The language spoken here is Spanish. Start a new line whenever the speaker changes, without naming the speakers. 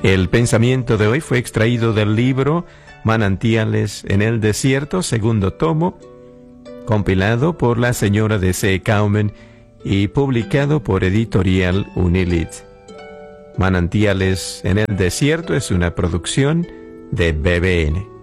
El pensamiento de hoy fue extraído del libro Manantiales en el Desierto, segundo tomo, compilado por la señora de C. Kaumen y publicado por Editorial Unilit. Manantiales en el Desierto es una producción de BBN.